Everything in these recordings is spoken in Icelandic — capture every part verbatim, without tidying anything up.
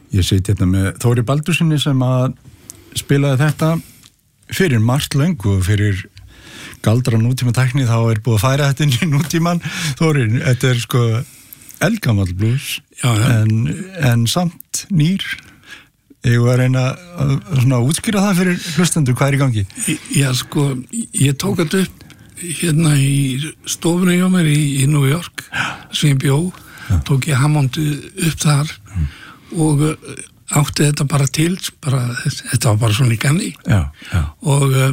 Ég seti hérna með Þóri Baldursinni sem að spilaði þetta fyrir margt löngu og fyrir galdra nútíma tækni þá er búið að færa þetta inn í nútíman. Þóri, þetta er sko eldgamall blues já, já. En, en samt nýr. Ég var að reyna að svona útskýra það fyrir hlustendur, hvað er í gangi? Já, sko, ég tók þetta upp hérna í stofunni hjá mér í, í New York sem ég bjó, ja. Tók ég Hammond upp þar mm. og átti þetta bara til, bara, þetta var bara svona í ganni já, já. Og uh,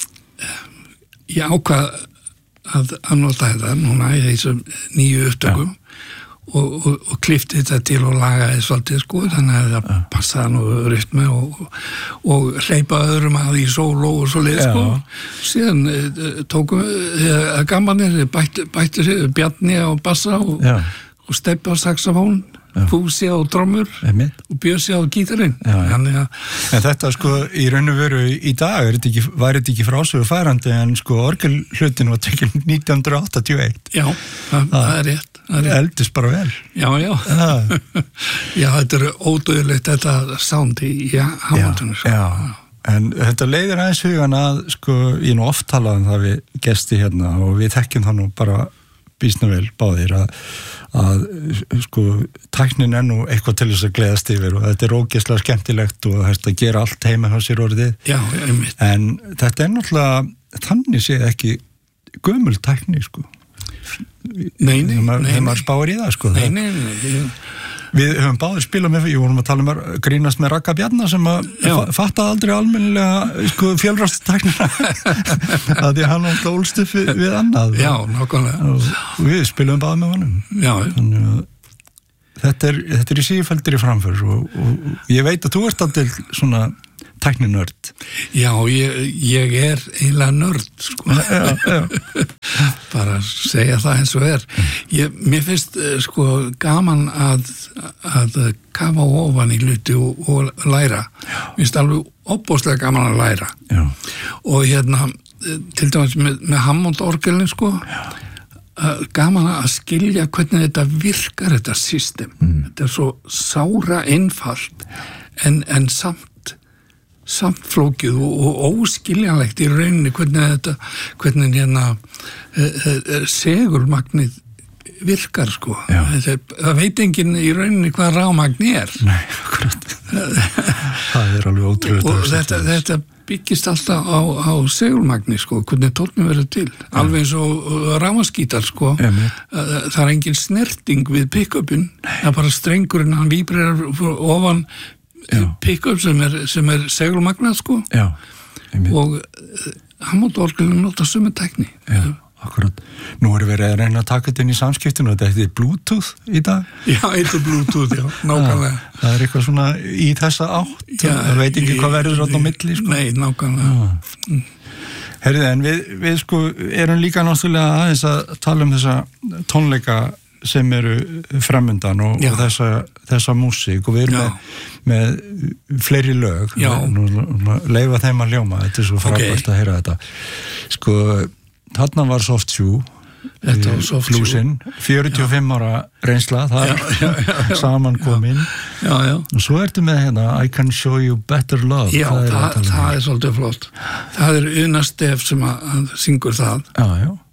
ég ákvað að, að nota þetta núna í þessum nýju upptökum já. Og, og, og klifti þetta til og lagaði svolítið sko, þannig að það passaði nú rytmi og, og hleypa öðrum að í sóló og svo leið sko. Síðan uh, tókum uh, gammanir, bætti, bætti sig Bjarni á bassa og, og Stebbi á saxofón, Fúsi á trommur og Bjössi á gítarinn. En þetta sko í raun og veru í dag er þetta ekki, var þetta ekki frásögu færandi en sko orgelhlutin var tekinn nítján hundruð áttatíu og eitt. Já, það, það er rétt. Eldist bara vel. Já, já. Já, þetta er ódöðilegt þetta sound í Hammondunum. Já, já. En þetta leiðir aðeins hugan að, sko, ég nú oft talaði um það við gesti hérna og við þekkjum það nú bara býsna vel báðir að, að sko, tæknin er nú eitthvað til þess að gleðast yfir og þetta er ógeðslega skemmtilegt og þetta að gera allt heima hjá sér orðið. Já, einmitt. En þetta er náttúrulega, þannig sé ekki gömul tækni, sko. Nei, nei, þegar nei, maður spáir í það sko nei, nei, nei, nei. Við höfum báðir spilað með, ég vorum að tala um að grínast með Ragga Bjarna sem að fattaði aldrei almennilega sko fjölrásttæknina að því hann alltaf ólst upp við, við annað já, nákvæmlega og, og við spilum báðir með honum já, þannig að þetta er, þetta er í sífeldir í framför og, og ég veit að þú ert alltaf svona tækninörd. Já, ég, ég er eiginlega nörd, sko. Já, já. Bara segja það eins og er. Ég, mér finnst, sko, gaman að, að kafa ofan í hluti og, og læra. Mér finnst alveg opbóðslega gaman að læra. Já. Og hérna, til dæmis með, með Hammond-orgelin, sko, gaman að skilja hvernig þetta virkar, þetta system. Mm. Þetta er svo sára einfalt, en, en samt samt flókið og, og óskiljanlegt í rauninni hvernig þetta, hvernig hérna e, e, segulmagnið virkar sko. Þetta, það veit enginn í rauninni hvað rafmagn er. Nei, akkurat. Það er alveg ótrúlega. Og þetta, þetta byggist alltaf á, á segulmagni sko, hvernig tónum verður til. Ja. Alveg eins og rafmaskítar sko. Ja, það er engin snerting við pick-upin. Það er bara strengurinn, hann víbrerar ofan pick-up sem er, sem er segulmagnað sko. Já, og Hammond-orgelin nota sömu tækni. Já, akkurat. Nú er verið að reyna að taka þetta inn í samskiptinu og þetta heitir Bluetooth í dag. Já, þetta er Bluetooth, já, nákvæmlega. Það er eitthvað svona í þessa átt, það veit ekki hvað verður rátt á milli sko. Nei, nákvæmlega. Herrið, en við, við sko erum líka náttúrulega aðeins að tala um þessa tónleika sem eru framundan og, og þessa, þessa músík og við erum með, með fleiri lög nú, nú, leifa þeim að hljóma þetta er svo frábært okay. Að heyra þetta sko, þarna var Soft Shoe flúsin, fjörutíu og fimm já. Ára reynsla þar já, já, já, já. Saman komin já, já. Og svo ertu með hérna I Can Show You Better Love Já, það, það, það er svolítið flott það er Una Stef sem að, að syngur það Já, já